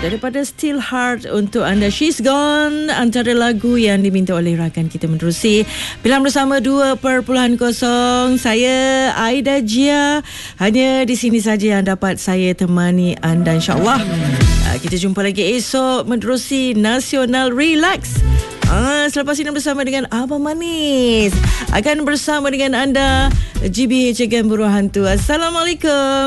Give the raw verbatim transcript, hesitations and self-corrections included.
Daripada Still Heart untuk anda, She's Gone, antara lagu yang diminta oleh rakan kita menerusi Pilihan Bersama dua perpuluhan kosong. Saya Aida Jia, hanya di sini saja yang dapat saya temani anda, insyaAllah. Kita jumpa lagi esok menerusi Nasional Relax. Ah, selepas ini bersama dengan Abang Manis akan bersama dengan anda G B H Again Buruh Hantu. Assalamualaikum.